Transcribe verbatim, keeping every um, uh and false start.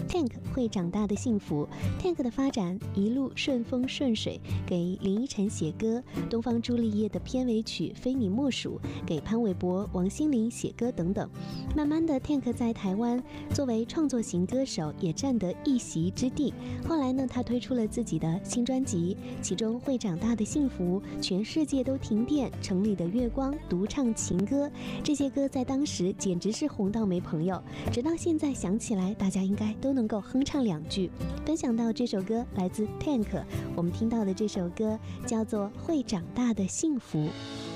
Tank 会长大的幸福。 Tank 的发展一路顺风顺水，给林依晨写歌，东方朱丽叶的片尾曲非你莫属，给潘玮柏、王心凌写歌等等。慢慢的 Tank 在台湾作为创作型歌手也占得一席之地。后来呢，他推出了自己的新专辑，其中会长大的幸福、全世界都停电、城里的月光、独唱情歌，这些歌在当时简直是红到没朋友，直到现在想起来，大家应该都能够哼唱两句。分享到这首歌来自 Tank， 我们听到的这首歌叫做《会长大的幸福》。